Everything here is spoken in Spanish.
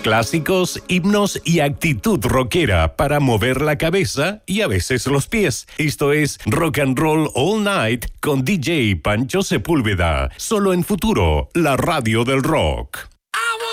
Clásicos, himnos y actitud rockera para mover la cabeza y a veces los pies. Esto es Rock and Roll All Night con DJ Pancho Sepúlveda. Solo en Futuro, la radio del rock.